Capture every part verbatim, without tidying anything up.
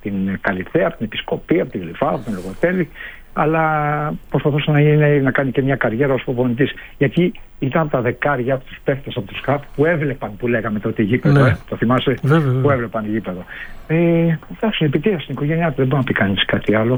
την Καλυθέα, από την Επισκοπή, από την Γλυφάδα, από τον Λογοτέλη, αλλά προσπαθούσε να, γίνει, να κάνει και μια καριέρα ως προπονητής. Γιατί ήταν από τα δεκάρια από τους παίχτες, από τους χαφ που έβλεπαν, που λέγαμε τότε γήπεδο. Ναι. Ε, το θυμάσαι, βέβαια, που έβλεπαν γήπεδο. Ε, εντάξει, επιτυχία στην οικογένειά του, δεν μπορεί να πει κανείς κάτι άλλο.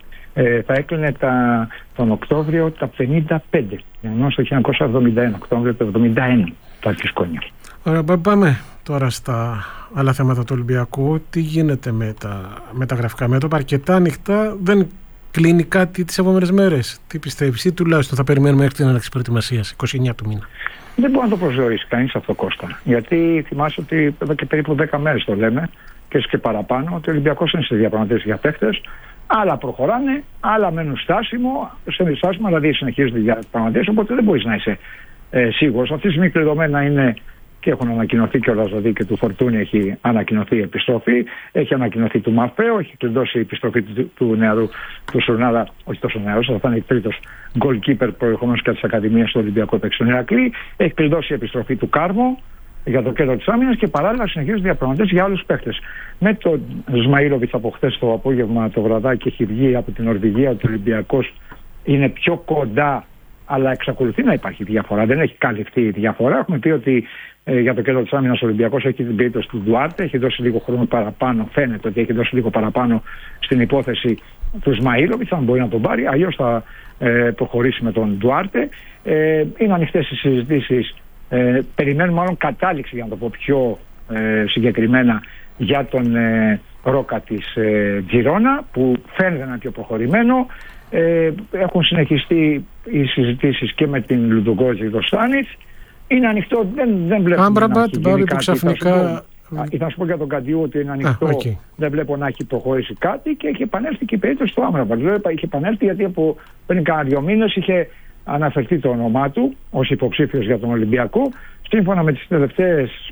Ε, θα έκλεινε τα, τον Οκτώβριο τα πενήντα πέντε. Ενώ στο χίλια εννιακόσια εβδομήντα ένα, Οκτώβριο του εβδομήντα ένα, το Αρχισκόνιο. Ωραία, πάμε τώρα στα άλλα θέματα του Ολυμπιακού. Τι γίνεται με τα, με τα γραφικά μέτωπα? Αρκετά ανοιχτά, δεν κλείνει κάτι τις επόμενες μέρες? Τι πιστεύεις, ή τουλάχιστον θα περιμένουμε μέχρι την έναρξη προετοιμασίας, είκοσι εννέα του μήνα? Δεν μπορεί να το προσδιορίσει κανείς αυτό, Κώστα. Γιατί θυμάσαι ότι εδώ και περίπου δέκα μέρες το λέμε, και και παραπάνω, ότι ο Ολυμπιακός είναι σε διαπραγματεύσεις για παίχτες. Άλλα προχωράνε, άλλα μένουν στάσιμο, σε στάσιμο, δηλαδή συνεχίζονται οι διαπραγματεύσεις. Οπότε δεν μπορείς να είσαι ε, σίγουρος. Αυτή τη στιγμή κλειδωμένα είναι και έχουν ανακοινωθεί κιόλας, δηλαδή και του Φορτούνη έχει ανακοινωθεί η επιστροφή, έχει ανακοινωθεί του Μαρπέο, έχει κλειδώσει η επιστροφή του, του νεαρού του Σουρνάδα, όχι τόσο νεαρός, θα είναι τρίτος goalkeeper προηγουμένως και της Ακαδημίας του Ολυμπιακού παίκτη στον Ηρακλή, έχει κλειδώσει η επιστροφή του Κάρμο για το κέντρο της άμυνας και παράλληλα συνεχίζονται διαπραγματεύσεις για άλλους παίκτες. Με τον Σμαΐλοβιτς από χθες το απόγευμα, το βραδάκι, έχει βγει από την Νορβηγία ότι ο Ολυμπιακός είναι πιο κοντά, αλλά εξακολουθεί να υπάρχει διαφορά. Δεν έχει καλυφθεί η διαφορά. Έχουμε πει ότι ε, για το κέντρο της άμυνας ο Ολυμπιακός έχει την περίπτωση του Ντουάρτε, έχει δώσει λίγο χρόνο παραπάνω. Φαίνεται ότι έχει δώσει λίγο παραπάνω στην υπόθεση του Σμαΐλοβιτς, αν μπορεί να τον πάρει. Αλλιώς θα ε, προχωρήσει με τον Ντουάρτε. Ε, είναι ανοιχτές οι συζητήσεις. Ε, περιμένουμε μάλλον κατάληξη, για να το πω πιο ε, συγκεκριμένα, για τον ε, Ρόκα της ε, Τζιρόνα, που φαίνεται να είναι πιο προχωρημένο. Ε, έχουν συνεχιστεί οι συζητήσεις και με την Λουντογκότζη Δοστάνης. Είναι ανοιχτό, δεν, δεν βλέπω να έχει γίνει κάτι. Ξαφνικά... Θα σου πω για τον Καντιού ότι είναι ανοιχτό, ah, okay. Δεν βλέπω να έχει προχωρήσει κάτι και έχει επανέλθει και η περίπτωση του Άμραμπατ. Είχε επανέλθει γιατί από πριν κάνα δύο μήνες είχε αναφερθεί το όνομά του ως υποψήφιος για τον Ολυμπιακό. Σύμφωνα με τις τελευταίες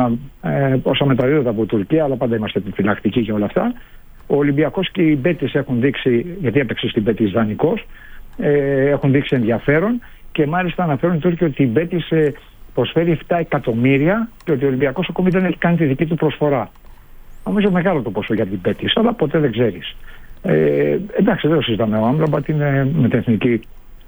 ε, όσα μεταδίδονται από Τουρκία, αλλά πάντα είμαστε επιφυλακτικοί και όλα αυτά, ο Ολυμπιακός και οι Μπέτις έχουν δείξει, γιατί έπαιξε στην Μπέτις δανεικός, ε, έχουν δείξει ενδιαφέρον και μάλιστα αναφέρουν οι Τούρκοι ότι η Μπέτις ε, προσφέρει επτά εκατομμύρια και ότι ο Ολυμπιακός ακόμη δεν έχει κάνει τη δική του προσφορά. Νομίζω μεγάλο το ποσό για την Μπέτις, αλλά ποτέ δεν ξέρεις. Ε, εντάξει, δεν το συζητάμε. Ο Άμραμπατ είναι με την εθνική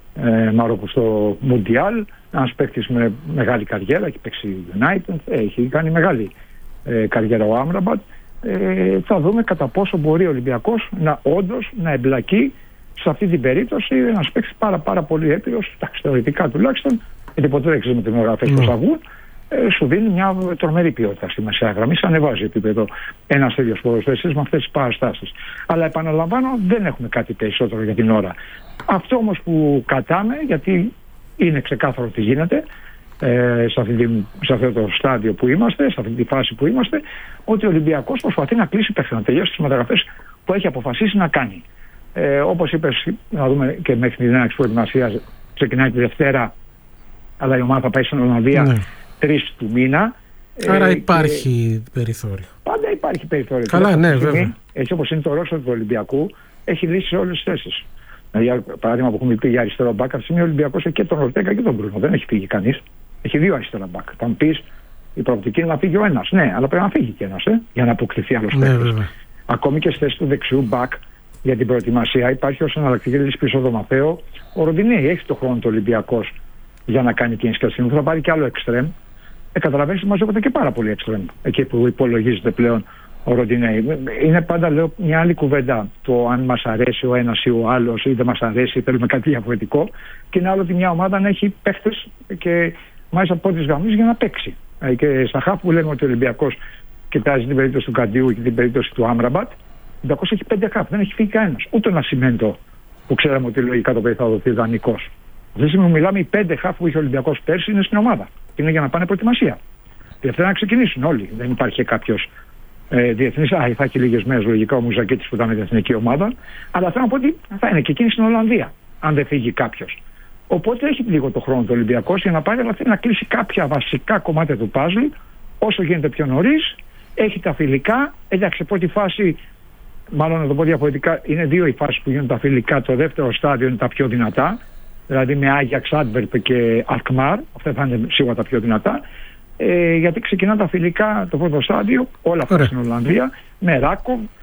ε, Μαρόκου στο Μουντιάλ, ένας παίκτης με μεγάλη καριέρα, έχει παίξει United, έχει κάνει μεγάλη ε, καριέρα ο Άμραμπατ. Ε, θα δούμε κατά πόσο μπορεί ο Ολυμπιακός να όντως να εμπλακεί σε αυτή την περίπτωση, να παίξει πάρα, πάρα πολύ έπειρος, θεωρητικά τουλάχιστον, γιατί ποτέ δεν ξέρουμε την ώρα αυτές που θα βγουν, ε, σου δίνει μια τρομερή ποιότητα στη μεσαία γραμμή, σε ανεβάζει επίπεδο ένας τέτοιος ποδοσφαιριστής με αυτές τις παραστάσεις. Αλλά επαναλαμβάνω, δεν έχουμε κάτι περισσότερο για την ώρα. Αυτό όμως που κρατάμε, γιατί είναι ξεκάθαρο τι γίνεται, Ε, σε, αυτή τη, σε αυτό το στάδιο που είμαστε, σε αυτή τη φάση που είμαστε, ότι ο Ολυμπιακός προσπαθεί να κλείσει παίχτη, να τελειώσει τις μεταγραφές που έχει αποφασίσει να κάνει. Ε, όπως είπες, να δούμε και μέχρι την έναρξη προετοιμασίας, ξεκινάει τη Δευτέρα, αλλά η ομάδα θα πάει στην Ολλανδία ναι. τρεις του μήνα. Άρα ε, υπάρχει και... περιθώριο. Πάντα υπάρχει περιθώριο. Καλά, ναι, βέβαια. Έτσι όπως είναι το ρόστερ του Ολυμπιακού, έχει λύσει σε όλες τις θέσεις. Για παράδειγμα που έχουμε πει για αριστερό μπακ, αυτή τη στιγμή ο Ολυμπιακός έχει και τον Ορτέγκα και τον Μπρούνο. Δεν έχει φύγει κανείς. Έχει δύο αριστερά μπακ. Θα μου πεις, η προοπτική είναι να φύγει ο ένας. Ναι, αλλά πρέπει να φύγει και ένας, ε, για να αποκτηθεί άλλος ναι, παίκτης. Ακόμη και στη θέση του δεξιού μπακ για την προετοιμασία υπάρχει ως εναλλακτική λύση πίσω από τον Μαθαίο. Ο Ροντινέη έχει το χρόνο του Ολυμπιακός για να κάνει κίνηση και θα πάρει και άλλο εξτρέμ. Ε, καταλαβαίνεις, μαζεύονται και πάρα πολύ εξτρέμ εκεί που υπολογίζεται πλέον ο Ροντινέη. Είναι πάντα, λέω, μια άλλη κουβέντα το αν μας αρέσει ο ένας ή ο άλλος ή δεν μας αρέσει ή θέλουμε κάτι διαφορετικό. Και είναι άλλο ότι μια ομάδα να έχει παίχτες και μάλιστα από τις γραμμές για να παίξει. Ε, και στα χαφ που λέμε ότι ο Ολυμπιακός κοιτάζει την περίπτωση του Καντιού και την περίπτωση του Άμραμπατ, ο Ολυμπιακός έχει πέντε χαφ, δεν έχει φύγει κανένας. Ούτε ένα σημέντο που ξέραμε ότι λογικά το παιδί θα δοθεί δανεικός. Αυτή τη στιγμή μιλάμε, οι πέντε χαφ που είχε ο Ολυμπιακός πέρσι είναι στην ομάδα. Είναι για να πάνε προετοιμασία. Και αυτά να ξεκινήσουν όλοι. Δεν υπάρχει κάποιος ε, διεθνής. Α, θα έχει λίγες μέρες λογικά ο Μουζακίτης που ήταν με την εθνική ομάδα. Αλλά θέλω να πω ότι θα είναι και εκείνη στην Ολλανδία, αν δεν φύγει κάποιος. Οπότε έχει λίγο το χρόνο του Ολυμπιακός για να πάει, αλλά θέλει να κλείσει κάποια βασικά κομμάτια του παζλ όσο γίνεται πιο νωρίς. Έχει τα φιλικά. Εντάξει, σε πρώτη φάση, μάλλον να το πω διαφορετικά, είναι δύο οι φάσεις που γίνουν τα φιλικά. Το δεύτερο στάδιο είναι τα πιο δυνατά. Δηλαδή με Άγιαξ, Άντβερπ και Αλκμάρ. Αυτά θα είναι σίγουρα τα πιο δυνατά. Ε, γιατί ξεκινά τα φιλικά το πρώτο στάδιο, όλα αυτά στην Ολλανδία, με Ράκοβ,